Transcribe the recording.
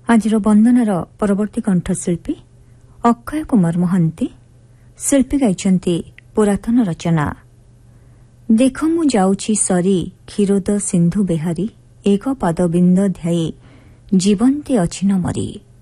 ଆଜିର ବନ୍ଦନାର ପରବର୍ତ୍ତୀ କଣ୍ଠଶିଳ୍ପୀ ଅକ୍ଷୟ କୁମାର ମହାନ୍ତି। ଶିଳ୍ପୀ ଗାଇଛନ୍ତି ପୁରାତନ ରଚନା। ଦେଖ ମୁଁ ଯାଉଛି ସରି କ୍ଷୀରୋଦ ସିନ୍ଧୁ ବେହାରୀ, ଏକ ପାଦବିନ୍ଦ ଧ୍ୟାଇ ଜୀବନ୍ତେ ଅଛି ନ ମରି।